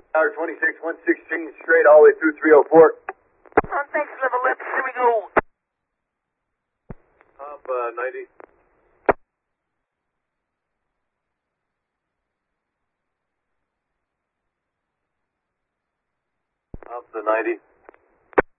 Tower 26, 116 straight all the way through 304. Next level left, here we go. Up 90. Up to 90.